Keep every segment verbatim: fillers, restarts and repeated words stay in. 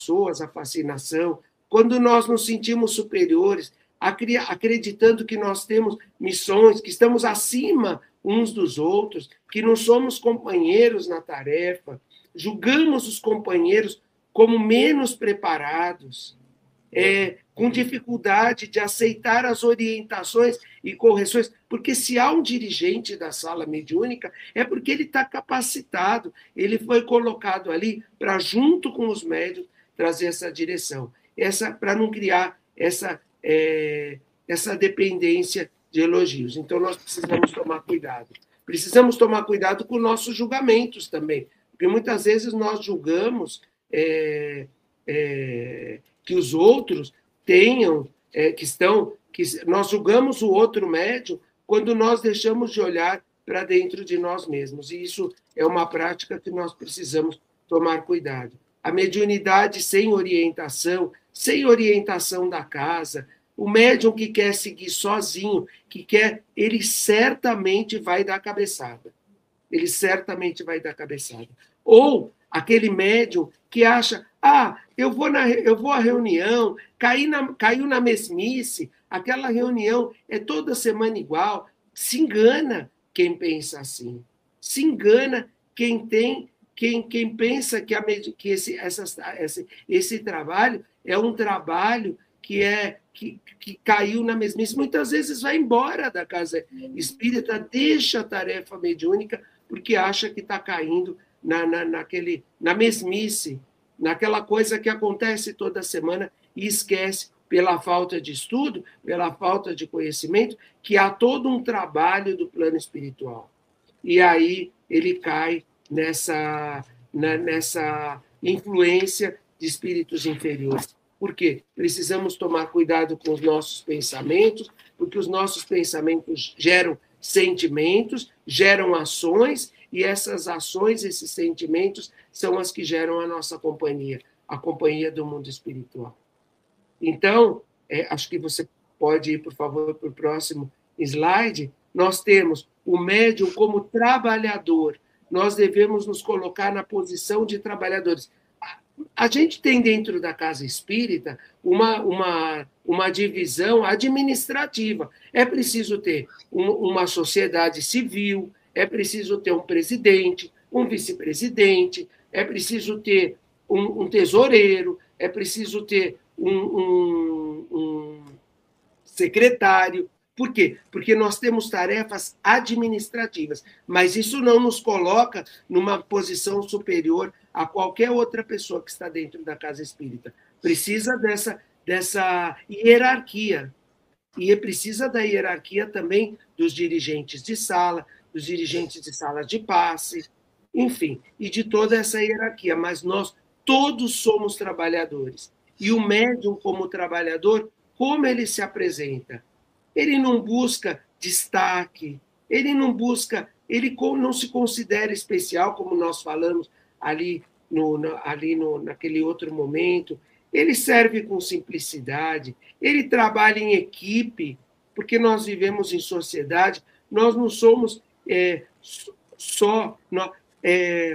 pessoas, a fascinação, quando nós nos sentimos superiores, acreditando que nós temos missões, que estamos acima uns dos outros, que não somos companheiros na tarefa, julgamos os companheiros como menos preparados, é, com dificuldade de aceitar as orientações e correções, porque se há um dirigente da sala mediúnica, é porque ele está capacitado, ele foi colocado ali para, junto com os médios, trazer essa direção, essa, para não criar essa, é, essa dependência de elogios. Então, nós precisamos tomar cuidado. Precisamos tomar cuidado com nossos julgamentos também, porque muitas vezes nós julgamos é, é, que os outros tenham, é, que estão, que nós julgamos o outro médium quando nós deixamos de olhar para dentro de nós mesmos. E isso é uma prática que nós precisamos tomar cuidado. A mediunidade sem orientação, sem orientação da casa, o médium que quer seguir sozinho, que quer, ele certamente vai dar cabeçada. Ele certamente vai dar cabeçada. Ou aquele médium que acha, ah, eu vou, na, eu vou à reunião, caí na, caiu na mesmice, aquela reunião é toda semana igual. Se engana quem pensa assim. Se engana quem tem, quem, quem pensa que, a, que esse, essa, esse, esse trabalho é um trabalho que, é, que, que caiu na mesmice. Muitas vezes vai embora da casa espírita, deixa a tarefa mediúnica, porque acha que está caindo na, na, naquele, na mesmice, naquela coisa que acontece toda semana e esquece, pela falta de estudo, pela falta de conhecimento, que há todo um trabalho do plano espiritual. E aí ele cai nessa, na, nessa influência de espíritos inferiores. Por quê? Precisamos tomar cuidado com os nossos pensamentos, porque os nossos pensamentos geram sentimentos, geram ações, e essas ações, esses sentimentos, são as que geram a nossa companhia, a companhia do mundo espiritual. Então, é, acho que você pode ir, por favor, para o próximo slide. Nós temos o médium como trabalhador. Nós devemos nos colocar na posição de trabalhadores. A gente tem dentro da casa espírita uma, uma, uma divisão administrativa. É preciso ter um, uma sociedade civil, é preciso ter um presidente, um vice-presidente, é preciso ter um, um tesoureiro, é preciso ter um, um, um secretário. Por quê? Porque nós temos tarefas administrativas, mas isso não nos coloca numa posição superior a qualquer outra pessoa que está dentro da casa espírita. Precisa dessa, dessa hierarquia. E precisa da hierarquia também dos dirigentes de sala, dos dirigentes de sala de passe, enfim, e de toda essa hierarquia. Mas nós todos somos trabalhadores. E o médium, como trabalhador, como ele se apresenta? Ele não busca destaque, ele não busca, ele não se considera especial, como nós falamos ali, no, ali no, naquele outro momento. Ele serve com simplicidade, ele trabalha em equipe, porque nós vivemos em sociedade, nós não somos é, só... Nós, é,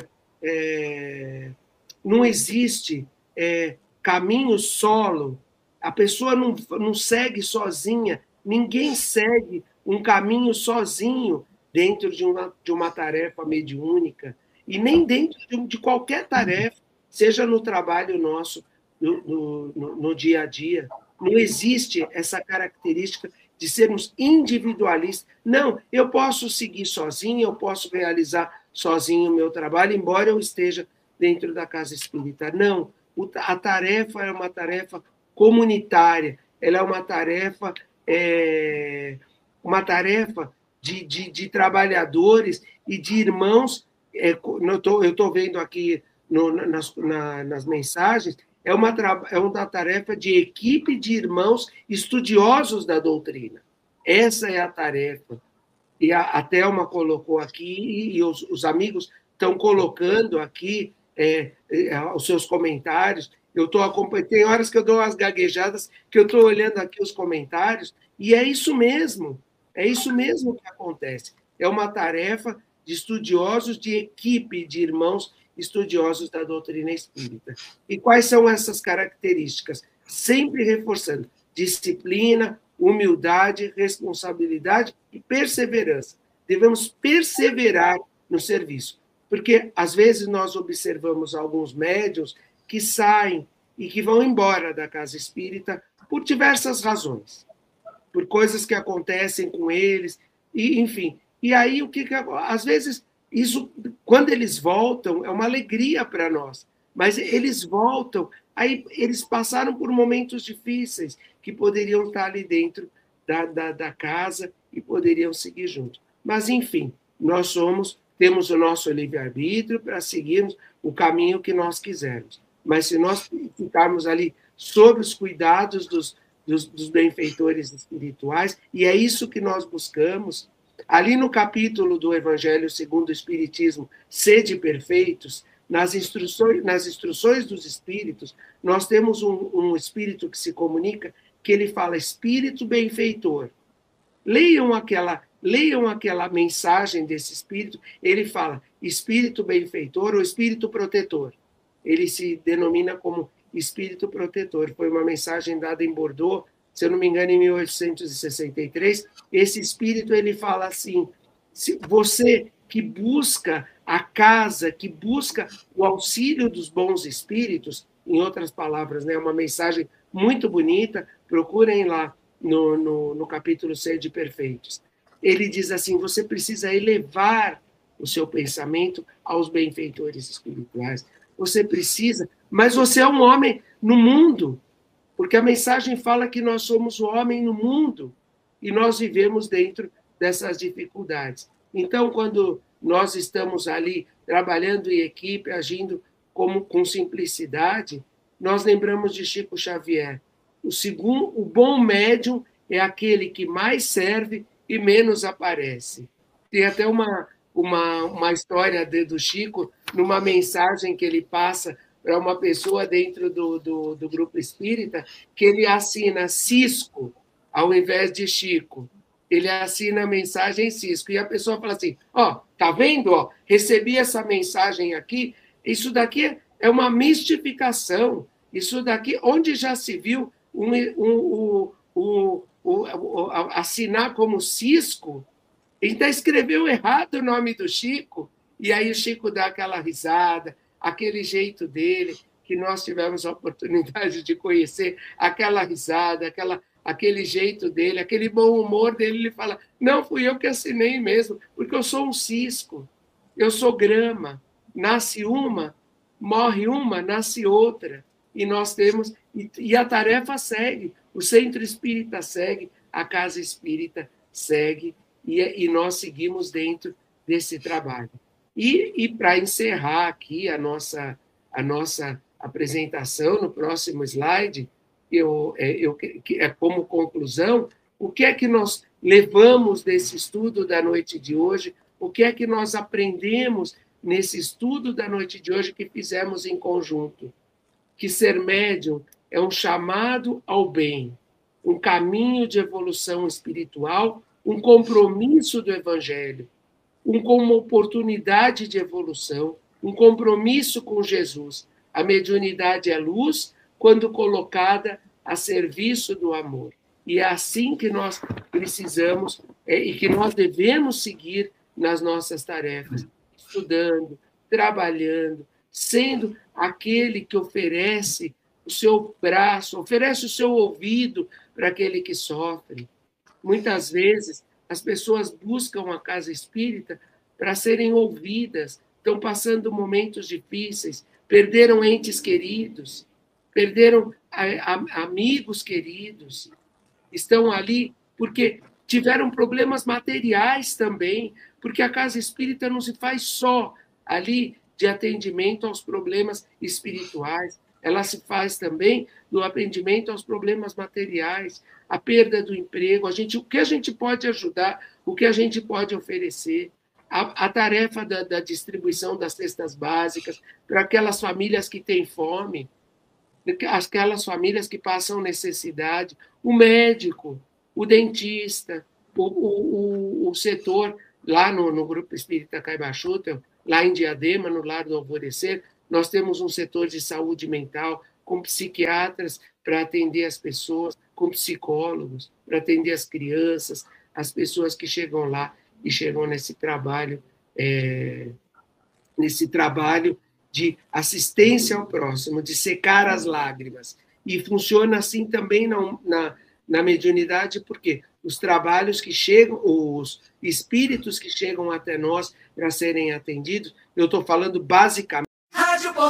é, não existe é, caminho solo, a pessoa não, não segue sozinha, ninguém segue um caminho sozinho dentro de uma, de uma tarefa mediúnica, e nem dentro de, de qualquer tarefa, seja no trabalho nosso, no, no, no, no dia a dia. Não existe essa característica de sermos individualistas. Não, eu posso seguir sozinho, eu posso realizar sozinho o meu trabalho, embora eu esteja dentro da casa espírita. Não, a tarefa é uma tarefa comunitária, ela é uma tarefa, é, uma tarefa de, de, de trabalhadores e de irmãos. É, eu estou vendo aqui no, nas, na, nas mensagens, é uma, é uma tarefa de equipe de irmãos estudiosos da doutrina. Essa é a tarefa. E a, a Thelma colocou aqui, e os, os amigos estão colocando aqui é, é, os seus comentários. Eu estou acompanhando, tem horas que eu dou umas gaguejadas, que eu estou olhando aqui os comentários, e é isso mesmo, é isso mesmo que acontece. É uma tarefa de estudiosos, de equipe de irmãos estudiosos da doutrina espírita. E quais são essas características? Sempre reforçando disciplina, humildade, responsabilidade e perseverança. Devemos perseverar no serviço, porque às vezes nós observamos alguns médiuns que saem e que vão embora da casa espírita por diversas razões, por coisas que acontecem com eles, e enfim. E aí o que, que às vezes isso, quando eles voltam, é uma alegria para nós, mas eles voltam, aí eles passaram por momentos difíceis que poderiam estar ali dentro da, da, da casa e poderiam seguir juntos. Mas, enfim, nós somos, temos o nosso livre-arbítrio para seguirmos o caminho que nós quisermos. Mas se nós ficarmos ali sob os cuidados dos, dos, dos benfeitores espirituais, e é isso que nós buscamos, ali no capítulo do Evangelho segundo o Espiritismo, Sede Perfeitos, nas instruções, nas instruções dos espíritos, nós temos um, um espírito que se comunica, que ele fala espírito benfeitor. Leiam aquela, leiam aquela mensagem desse espírito, ele fala espírito benfeitor ou espírito protetor. Ele se denomina como espírito protetor. Foi uma mensagem dada em Bordeaux, se eu não me engano, em mil oitocentos e sessenta e três. Esse espírito ele fala assim: se você que busca a casa, que busca o auxílio dos bons espíritos, em outras palavras, né, uma mensagem muito bonita, procurem lá no, no, no capítulo Sede Perfeitos. Ele diz assim: você precisa elevar o seu pensamento aos benfeitores espirituais. Você precisa, mas você é um homem no mundo, porque a mensagem fala que nós somos o homem no mundo e nós vivemos dentro dessas dificuldades. Então, quando nós estamos ali trabalhando em equipe, agindo como, com simplicidade, nós lembramos de Chico Xavier. O, segundo, o bom médium é aquele que mais serve e menos aparece. Tem até uma, uma, uma história de, do Chico, numa mensagem que ele passa para uma pessoa dentro do, do, do grupo espírita, que ele assina Cisco ao invés de Chico. Ele assina a mensagem Cisco. E a pessoa fala assim: ó, oh, tá vendo? Ó, recebi essa mensagem aqui. Isso daqui é uma mistificação. Isso daqui, onde já se viu um, um, um, um, um, assinar como Cisco, então escreveu errado o nome do Chico. E aí o Chico dá aquela risada, aquele jeito dele, que nós tivemos a oportunidade de conhecer, aquela risada, aquela, aquele jeito dele, aquele bom humor dele. Ele fala: não, fui eu que assinei mesmo, porque eu sou um cisco, eu sou grama, nasce uma, morre uma, nasce outra, e nós temos, e, e a tarefa segue, o centro espírita segue, a casa espírita segue, e, e nós seguimos dentro desse trabalho. E, e para encerrar aqui a nossa, a nossa apresentação, no próximo slide, eu, eu, que é como conclusão, o que é que nós levamos desse estudo da noite de hoje, o que é que nós aprendemos nesse estudo da noite de hoje que fizemos em conjunto? Que ser médium é um chamado ao bem, um caminho de evolução espiritual, um compromisso do Evangelho, um, uma oportunidade de evolução, um compromisso com Jesus. A mediunidade é luz quando colocada a serviço do amor. E é assim que nós precisamos é, e que nós devemos seguir nas nossas tarefas, estudando, trabalhando, sendo aquele que oferece o seu braço, oferece o seu ouvido para aquele que sofre. Muitas vezes, as pessoas buscam a casa espírita para serem ouvidas, estão passando momentos difíceis, perderam entes queridos, perderam a, a, amigos queridos, estão ali porque tiveram problemas materiais também, porque a casa espírita não se faz só ali de atendimento aos problemas espirituais, ela se faz também do atendimento aos problemas materiais, a perda do emprego, a gente, o que a gente pode ajudar, o que a gente pode oferecer, a, a tarefa da, da distribuição das cestas básicas para aquelas famílias que têm fome, aquelas famílias que passam necessidade, o médico, o dentista, o, o, o, o setor, lá no, no Grupo Espírita Caibachuta, lá em Diadema, no Lar do Alvorecer, nós temos um setor de saúde mental com psiquiatras para atender as pessoas, com psicólogos para atender as crianças, as pessoas que chegam lá e chegam nesse trabalho, é, nesse trabalho de assistência ao próximo, de secar as lágrimas. E funciona assim também na, na, na mediunidade, porque os trabalhos que chegam, os espíritos que chegam até nós para serem atendidos, eu estou falando basicamente